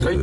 はい。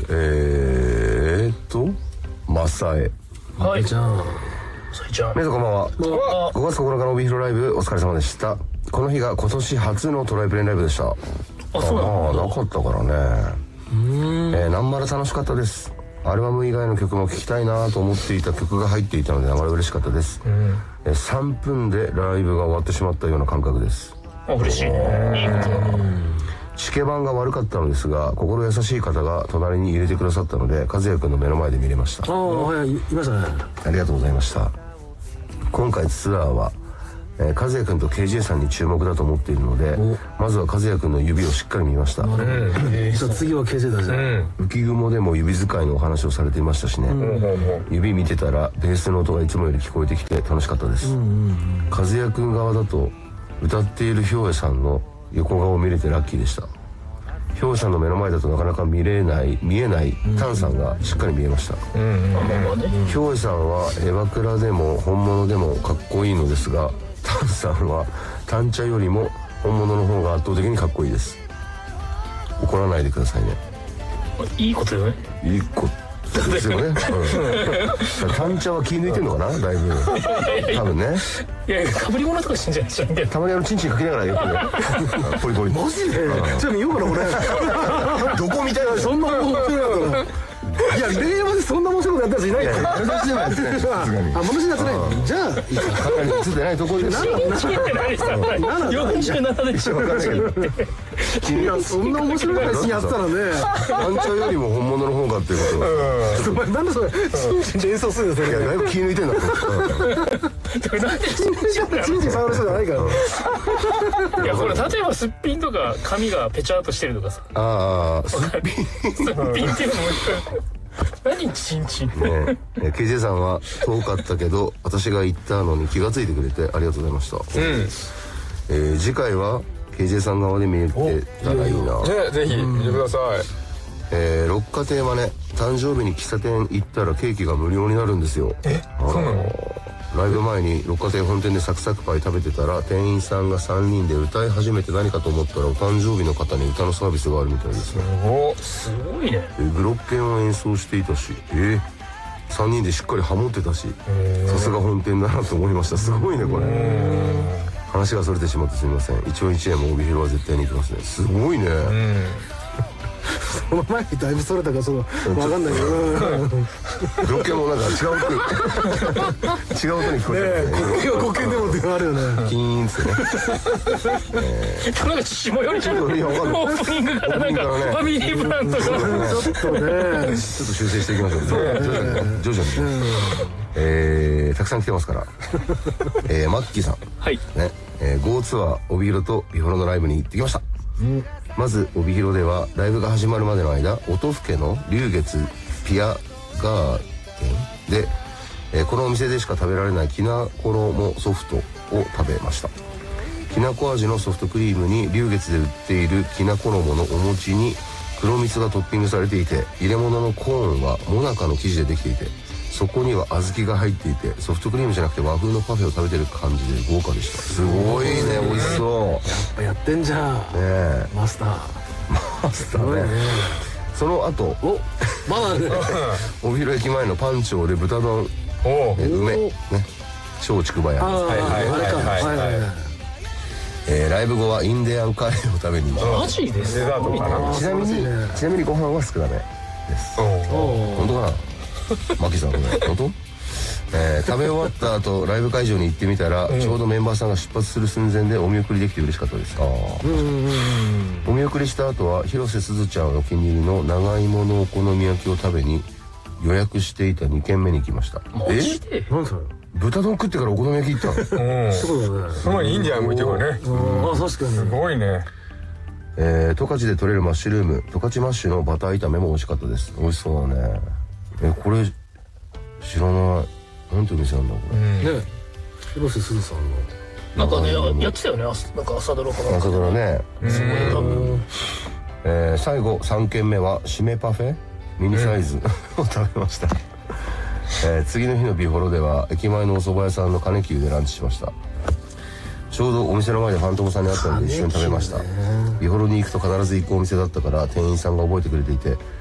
マサエ。 はい。 じゃあ皆さんこんばんは。5月9日の帯広ライブお疲れ様でした。この日が今年初のトライプレインライブでした。 あ、そうなんだ。 なかったからね。なんまら楽しかったです。アルバム以外の曲も聴きたいなと思っていた曲が入っていたのでなまら嬉しかったです。3分でライブが終わってしまったような感覚です。 あ、嬉しいね。いいことだな。 チケ版が悪かったのですが、心優しい方が隣に入れてくださったので、和也くんの目の前で見れました。 はい、いましたね。 ありがとうございました。今回ツアーは、和也くんと KJ さんに注目だと思っているので、まずは和也くんの指をしっかり見ました。 じゃあ次は KJ だじゃん。 浮雲でも指使いのお話をされていましたしね。指見てたらベースの音がいつもより聞こえてきて楽しかったです。和也くん側だと歌っているひょうえさんの横顔を見れてラッキーでした。ひょうえさんの目の前だとなかなか見えないタンさんがしっかり見えました。ひょうえさんはエバクラでも本物でもかっこいいのですが、タンさんはタンチャよりも本物の方が圧倒的にかっこいいです。怒らないでくださいね。 いいことよね。 いいことですよね。タンチャは気抜いてんのかな、だいぶ。多分ね。 いや、かぶり物とかしてんじゃないですか。 たまにチンチンかけながらよくね。ポリポリ。 マジで？ちょっと見ようかな俺。 どこみたいな。 そんな面白かった。いや、令和でそんな面白いことやったやついないよ。 私じゃないですね。さすがに。 あ、物知りやつない。じゃあ、いいか。 肩についてないところです。 チンって何さ、47でしょ。 わかんないけど。 いや、そんな面白い配信やったらね。 タンチャよりも本物の方がっていうこと。 お前なんでそれ、チンチン演奏するんですよ。 いや、だいぶ気抜いてんだと。 なんでチンチンチンチン触る人じゃないから。 いや、ほら、例えばすっぴんとか髪がペチャーとしてるとかさ。 ああ、すっぴん。 すっぴんっていうのも何チンチン。 ね、KJ さんは遠かったけど私が言ったのに気がついてくれてありがとうございました。次回は KJ さん側で見れてたらいいな。 ね、ぜひ見てください。 六花亭はね、誕生日に喫茶店行ったらケーキが無料になるんですよ。 そうなの？ ライブ前に六花亭本店でサクサクパイ食べてたら店員さんが3人で歌い始めて何かと思ったらお誕生日の方に歌のサービスがあるみたいですね。 すごいね。 グロッケンを演奏していたし、3人でしっかりハモってたし、さすが本店だなと思いました。すごいねこれ。話がそれてしまってすみません。一応1円も帯広は絶対に行きますね。すごいね。 その前にだいぶそれたからわかんないけど。 グロッケンもなんか違う音に聞こえてる。 呼吸でもってあるよね。 キーンってね。 なんか下よりじゃん。オープニングからなんかファミリーブランドがちょっとね。 ちょっと修正していきましょう。徐々に。たくさん来てますから。マッキーさん。 はい。 ね。GO ツアー帯広とビフォロのライブに行ってきました。まず帯広ではライブが始まるまでの間、音更の龍月ピアガーデンで、このお店でしか食べられないきなころソフトを食べました。きなこ味のソフトクリームに龍月で売っているきなこ衣のお餅に黒蜜がトッピングされていて、入れ物のコーンはモナカの生地でできていて、そこには小豆が入っていて、ソフトクリームじゃなくて和風のパフェを食べてる感じで豪華でした。すごいね、美味しそう。 やっぱやってんじゃん。 ね、 マスターね。 その後、 まだね。 帯広駅前のパンチョで豚丼、梅ね、小竹梅屋。ライブ後はインディアンカレーを食べに行きまマジでデザートかな。 す。ちなみにご飯は少なめです。本当かな。マキさんこれ本当？食べ終わった後ライブ会場に行ってみたら、ちょうどメンバーさんが出発する寸前でお見送りできて嬉しかったです。お見送りした後は広瀬すずちゃんお気に入りの長芋のお好み焼きを食べに予約していた2軒目に行きました。 マジで？ 何それ？ 豚丼食ってからお好み焼き行ったの？ そうだね。 その前にインディアンもいてこれね。 あ、確かに。 すごいね。 十勝で採れるマッシュルーム、十勝マッシュのバター炒めも美味しかったです。美味しそうだね。これ知らない。なんていう店なんだこれ。 ね、広瀬すずさんのなんかね、やってたよね。なんか朝ドラかな。 朝ドラね。 すごい多分。 最後3軒目は締めパフェミニサイズを食べました。次の日のビフォロでは駅前のお蕎麦屋さんの金久でランチしました。ちょうどお店の前でファントムさんに会ったので一緒に食べました。ビフォロに行くと必ず行くお店だったから店員さんが覚えてくれていて、